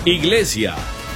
Iglesia.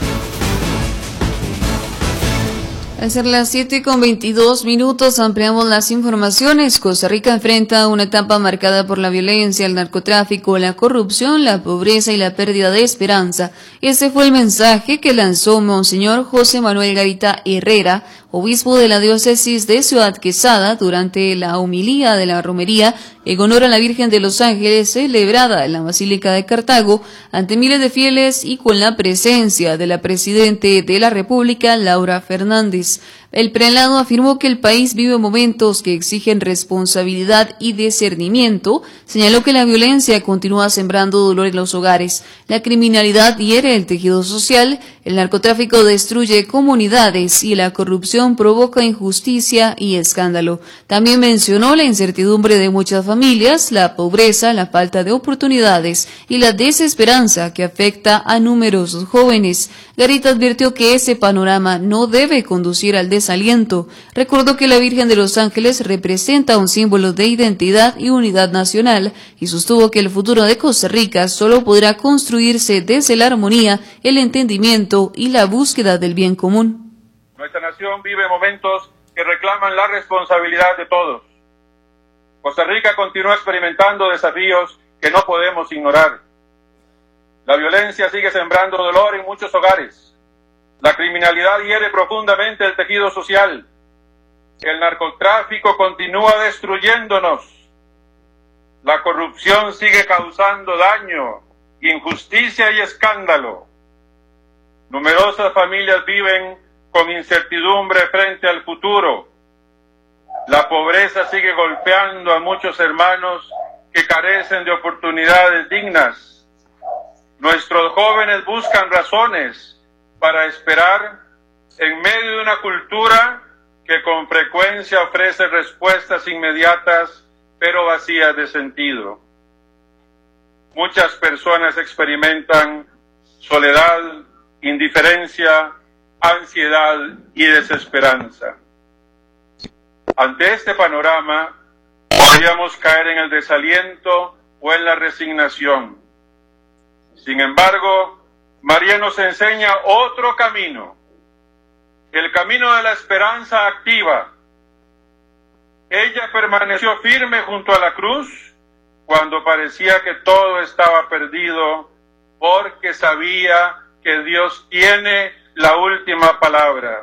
Al ser las 7:22, ampliamos las informaciones. Costa Rica enfrenta una etapa marcada por la violencia, el narcotráfico, la corrupción, la pobreza y la pérdida de esperanza. Ese fue el mensaje que lanzó Monseñor José Manuel Garita Herrera, obispo de la diócesis de Ciudad Quesada, durante la homilía de la romería en honor a la Virgen de los Ángeles, celebrada en la Basílica de Cartago, ante miles de fieles y con la presencia de la Presidente de la República, Laura Fernández. El prelado afirmó que el país vive momentos que exigen responsabilidad y discernimiento. Señaló que la violencia continúa sembrando dolor en los hogares, la criminalidad hiere el tejido social, el narcotráfico destruye comunidades y la corrupción provoca injusticia y escándalo. También mencionó la incertidumbre de muchas familias, la pobreza, la falta de oportunidades y la desesperanza que afecta a numerosos jóvenes. Garita advirtió que ese panorama no debe conducir al desaliento. Recordó que la Virgen de los Ángeles representa un símbolo de identidad y unidad nacional y sostuvo que el futuro de Costa Rica solo podrá construirse desde la armonía, el entendimiento y la búsqueda del bien común. Nuestra nación vive momentos que reclaman la responsabilidad de todos. Costa Rica continúa experimentando desafíos que no podemos ignorar. La violencia sigue sembrando dolor en muchos hogares. La criminalidad hiere profundamente el tejido social. El narcotráfico continúa destruyéndonos. La corrupción sigue causando daño, injusticia y escándalo. Numerosas familias viven con incertidumbre frente al futuro. La pobreza sigue golpeando a muchos hermanos que carecen de oportunidades dignas. Nuestros jóvenes buscan razones para esperar en medio de una cultura que con frecuencia ofrece respuestas inmediatas pero vacías de sentido. Muchas personas experimentan soledad, indiferencia, ansiedad y desesperanza. Ante este panorama, podríamos caer en el desaliento o en la resignación. Sin embargo, María nos enseña otro camino, el camino de la esperanza activa. Ella permaneció firme junto a la cruz cuando parecía que todo estaba perdido, porque sabía que Dios tiene la última palabra.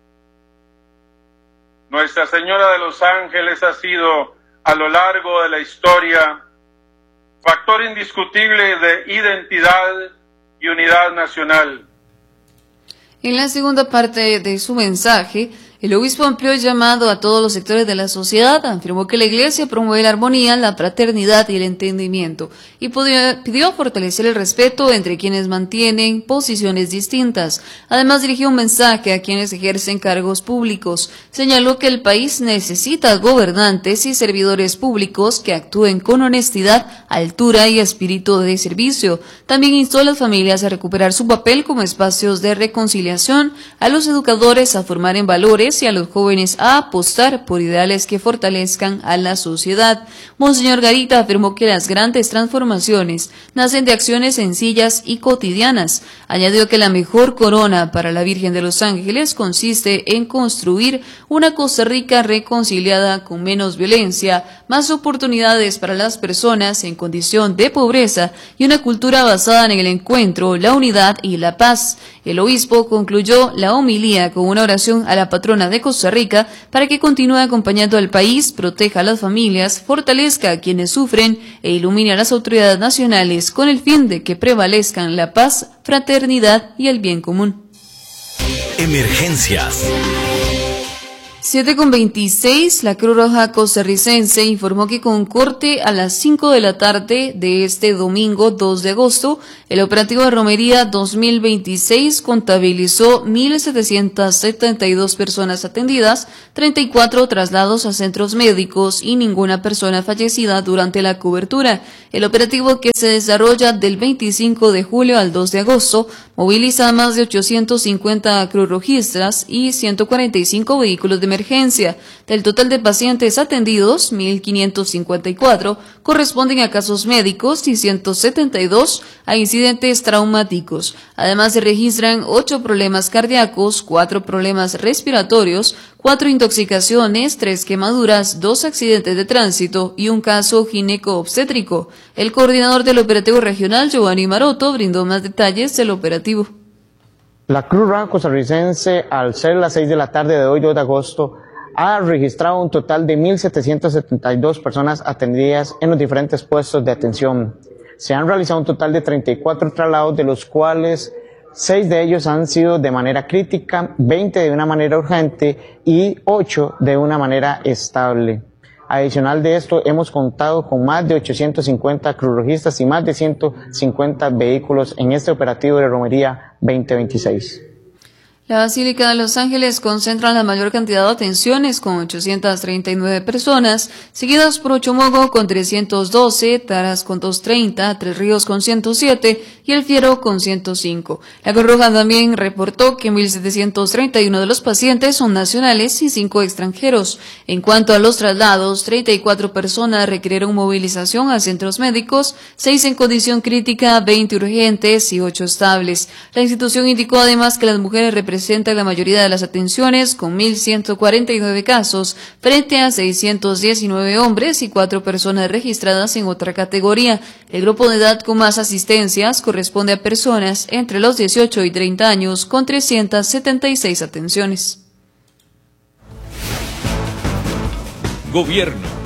Nuestra Señora de los Ángeles ha sido, a lo largo de la historia, factor indiscutible de identidad y unidad nacional. En la segunda parte de su mensaje, el obispo amplió el llamado a todos los sectores de la sociedad, afirmó que la Iglesia promueve la armonía, la fraternidad y el entendimiento, y pidió fortalecer el respeto entre quienes mantienen posiciones distintas. Además, dirigió un mensaje a quienes ejercen cargos públicos. Señaló que el país necesita gobernantes y servidores públicos que actúen con honestidad, altura y espíritu de servicio. También instó a las familias a recuperar su papel como espacios de reconciliación, a los educadores a formar en valores y a los jóvenes a apostar por ideales que fortalezcan a la sociedad. Monseñor Garita afirmó que las grandes transformaciones nacen de acciones sencillas y cotidianas. Añadió que la mejor corona para la Virgen de los Ángeles consiste en construir una Costa Rica reconciliada con menos violencia, más oportunidades para las personas en condición de pobreza y una cultura basada en el encuentro, la unidad y la paz. El obispo concluyó la homilía con una oración a la patrona de Costa Rica para que continúe acompañando al país, proteja a las familias, fortalezca a quienes sufren e ilumine a las autoridades nacionales con el fin de que prevalezcan la paz, fraternidad y el bien común. Emergencias. 7:26, la Cruz Roja costarricense informó que con corte a las 5 de la tarde de este domingo 2 de agosto, el operativo de Romería 2026 contabilizó 1,772 personas atendidas, 34 traslados a centros médicos y ninguna persona fallecida durante la cobertura. El operativo, que se desarrolla del 25 de julio al 2 de agosto, moviliza a más de 850 cruzrojistas y 145 vehículos de emergencia. Del total de pacientes atendidos, 1.554 corresponden a casos médicos y 172 a incidentes traumáticos. Además, se registran 8 problemas cardíacos, 4 problemas respiratorios, 4 intoxicaciones, 3 quemaduras, 2 accidentes de tránsito y un caso gineco-obstétrico. El coordinador del operativo regional, Giovanni Maroto, brindó más detalles del operativo. La Cruz Roja Costarricense, al ser las 6 de la tarde de hoy, 2 de agosto, ha registrado un total de 1.772 personas atendidas en los diferentes puestos de atención. Se han realizado un total de 34 traslados, de los cuales 6 de ellos han sido de manera crítica, 20 de una manera urgente y 8 de una manera estable. Adicional de esto, hemos contado con más de 850 cruzrojistas y más de 150 vehículos en este operativo de Romería 2026. La Basílica de Los Ángeles concentra la mayor cantidad de atenciones con 839 personas, seguidas por Ochomogo con 312, Taras con 230, Tres Ríos con 107 y El Fiero con 105. La Cruz Roja también reportó que 1.731 de los pacientes son nacionales y 5 extranjeros. En cuanto a los traslados, 34 personas requirieron movilización a centros médicos, 6 en condición crítica, 20 urgentes y 8 estables. La institución indicó además que las mujeres representan la mayoría de las atenciones, con 1.149 casos, frente a 619 hombres y 4 personas registradas en otra categoría. El grupo de edad con más asistencias corresponde a personas entre los 18 y 30 años, con 376 atenciones. Gobierno.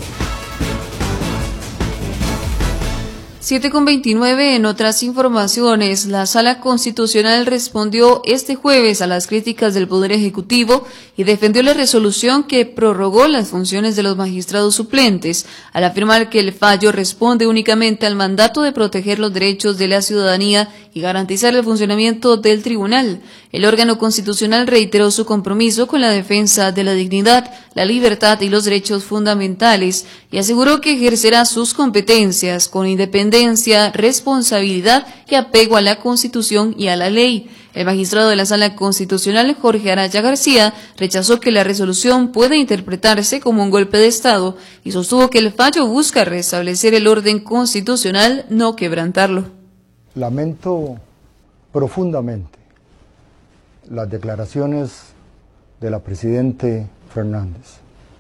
7:29. En otras informaciones, la Sala Constitucional respondió este jueves a las críticas del Poder Ejecutivo y defendió la resolución que prorrogó las funciones de los magistrados suplentes, al afirmar que el fallo responde únicamente al mandato de proteger los derechos de la ciudadanía y garantizar el funcionamiento del tribunal. El órgano constitucional reiteró su compromiso con la defensa de la dignidad, la libertad y los derechos fundamentales y aseguró que ejercerá sus competencias con independencia, responsabilidad y apego a la Constitución y a la ley. El magistrado de la Sala Constitucional, Jorge Araya García, rechazó que la resolución pueda interpretarse como un golpe de Estado y sostuvo que el fallo busca restablecer el orden constitucional, no quebrantarlo. Lamento profundamente las declaraciones de la Presidente Fernández.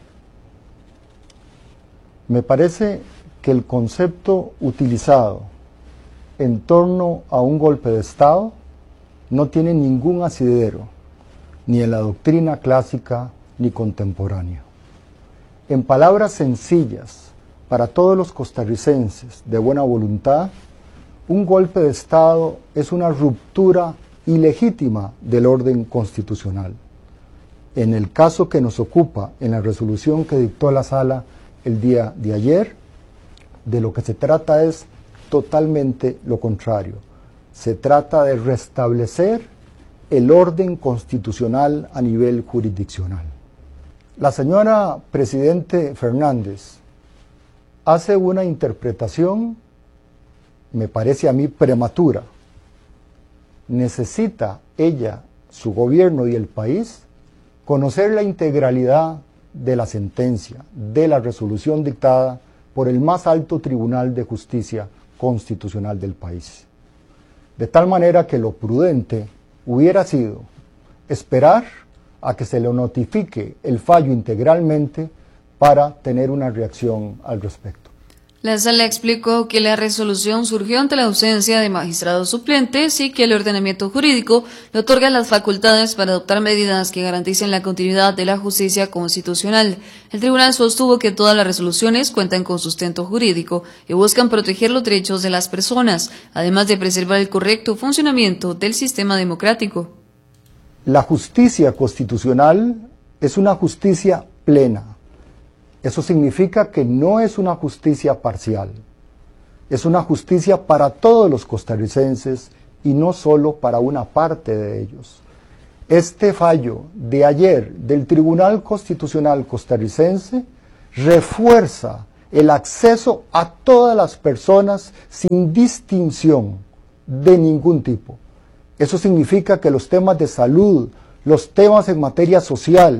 Me parece que el concepto utilizado en torno a un golpe de Estado no tiene ningún asidero, ni en la doctrina clásica ni contemporánea. En palabras sencillas, para todos los costarricenses de buena voluntad, un golpe de Estado es una ruptura ilegítima del orden constitucional. En el caso que nos ocupa, en la resolución que dictó la Sala el día de ayer, de lo que se trata es totalmente lo contrario. Se trata de restablecer el orden constitucional a nivel jurisdiccional. La señora Presidente Fernández hace una interpretación, me parece a mí, prematura. Necesita ella, su gobierno y el país, conocer la integralidad de la sentencia, de la resolución dictada por el más alto Tribunal de Justicia Constitucional del país. De tal manera que lo prudente hubiera sido esperar a que se le notifique el fallo integralmente para tener una reacción al respecto. La Sala explicó que la resolución surgió ante la ausencia de magistrados suplentes y que el ordenamiento jurídico le otorga las facultades para adoptar medidas que garanticen la continuidad de la justicia constitucional. El tribunal sostuvo que todas las resoluciones cuentan con sustento jurídico y buscan proteger los derechos de las personas, además de preservar el correcto funcionamiento del sistema democrático. La justicia constitucional es una justicia plena. Eso significa que no es una justicia parcial, es una justicia para todos los costarricenses y no solo para una parte de ellos. Este fallo de ayer del Tribunal Constitucional costarricense refuerza el acceso a todas las personas sin distinción de ningún tipo. Eso significa que los temas de salud, los temas en materia social,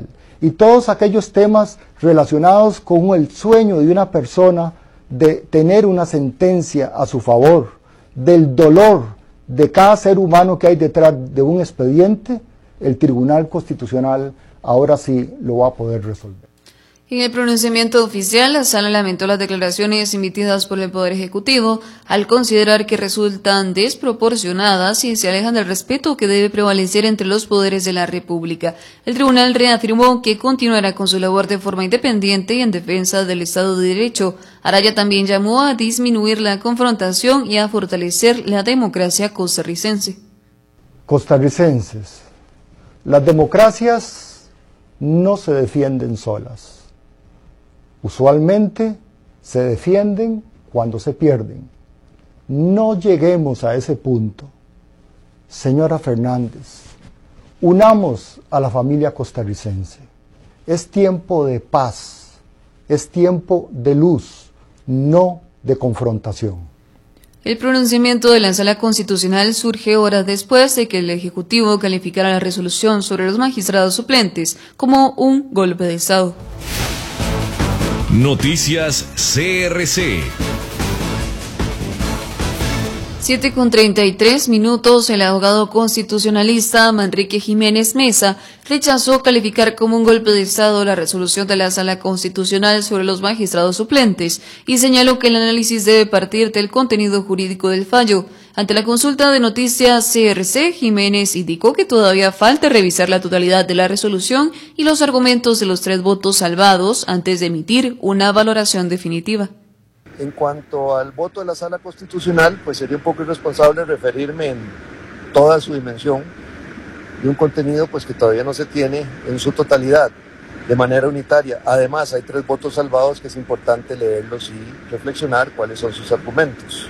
y todos aquellos temas relacionados con el sueño de una persona de tener una sentencia a su favor, del dolor de cada ser humano que hay detrás de un expediente, el Tribunal Constitucional ahora sí lo va a poder resolver. En el pronunciamiento oficial, la Sala lamentó las declaraciones emitidas por el Poder Ejecutivo al considerar que resultan desproporcionadas y se alejan del respeto que debe prevalecer entre los poderes de la República. El tribunal reafirmó que continuará con su labor de forma independiente y en defensa del Estado de Derecho. Araya también llamó a disminuir la confrontación y a fortalecer la democracia costarricense. Costarricenses, las democracias no se defienden solas. Usualmente se defienden cuando se pierden. No lleguemos a ese punto. Señora Fernández, unamos a la familia costarricense. Es tiempo de paz, es tiempo de luz, no de confrontación. El pronunciamiento de la Sala Constitucional surge horas después de que el Ejecutivo calificara la resolución sobre los magistrados suplentes como un golpe de Estado. Noticias CRC. 7:33, el abogado constitucionalista Manrique Jiménez Mesa rechazó calificar como un golpe de Estado la resolución de la Sala Constitucional sobre los magistrados suplentes y señaló que el análisis debe partir del contenido jurídico del fallo. Ante la consulta de Noticias CRC, Jiménez indicó que todavía falta revisar la totalidad de la resolución y los argumentos de los 3 votos salvados antes de emitir una valoración definitiva. En cuanto al voto de la Sala Constitucional, pues sería un poco irresponsable referirme en toda su dimensión de un contenido pues que todavía no se tiene en su totalidad, de manera unitaria. Además, hay 3 votos salvados que es importante leerlos y reflexionar cuáles son sus argumentos.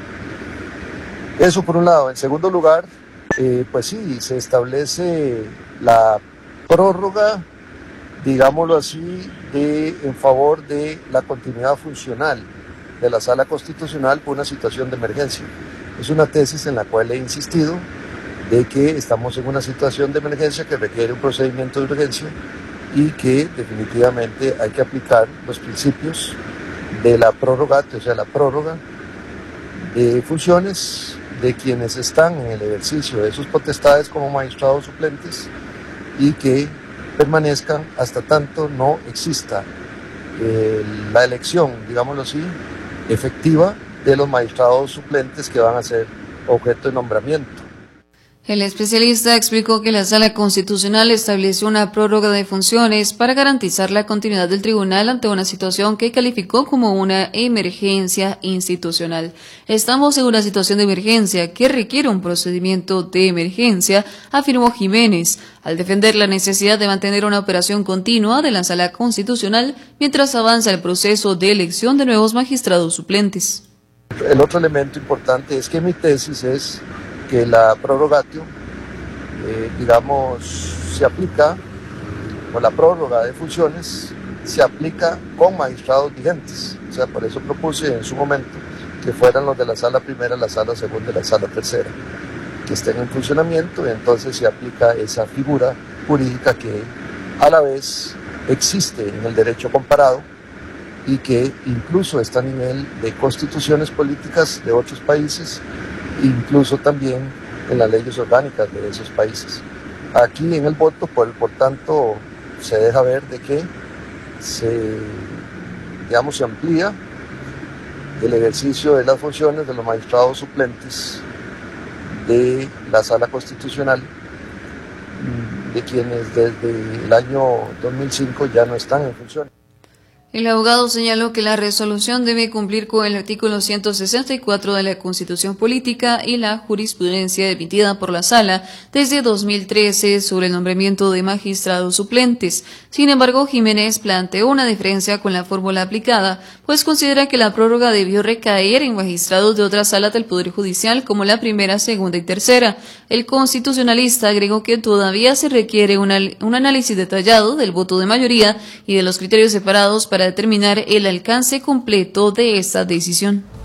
Eso por un lado. En segundo lugar, pues sí, se establece la prórroga, digámoslo así, en favor de la continuidad funcional de la Sala Constitucional por una situación de emergencia. Es una tesis en la cual he insistido de que estamos en una situación de emergencia que requiere un procedimiento de urgencia y que definitivamente hay que aplicar los principios de la prorrogatio, o sea, la prórroga de funciones de quienes están en el ejercicio de sus potestades como magistrados suplentes y que permanezcan hasta tanto no exista la elección, digámoslo así, efectiva de los magistrados suplentes que van a ser objeto de nombramiento. El especialista explicó que la Sala Constitucional estableció una prórroga de funciones para garantizar la continuidad del tribunal ante una situación que calificó como una emergencia institucional. Estamos en una situación de emergencia que requiere un procedimiento de emergencia, afirmó Jiménez, al defender la necesidad de mantener una operación continua de la Sala Constitucional mientras avanza el proceso de elección de nuevos magistrados suplentes. El otro elemento importante es que mi tesis es que la prorrogatio, se aplica, o la prórroga de funciones, se aplica con magistrados vigentes. O sea, por eso propuse en su momento que fueran los de la sala primera, la sala segunda y la sala tercera, que estén en funcionamiento, y entonces se aplica esa figura jurídica que a la vez existe en el derecho comparado y que incluso está a nivel de constituciones políticas de otros países, incluso también en las leyes orgánicas de esos países. Aquí en el voto, por tanto, se deja ver de que se amplía el ejercicio de las funciones de los magistrados suplentes de la Sala Constitucional, de quienes desde el año 2005 ya no están en funciones. El abogado señaló que la resolución debe cumplir con el artículo 164 de la Constitución Política y la jurisprudencia emitida por la Sala desde 2013 sobre el nombramiento de magistrados suplentes. Sin embargo, Jiménez planteó una diferencia con la fórmula aplicada, pues considera que la prórroga debió recaer en magistrados de otras salas del Poder Judicial como la primera, segunda y tercera. El constitucionalista agregó que todavía se requiere un análisis detallado del voto de mayoría y de los criterios separados para determinar el alcance completo de esta decisión.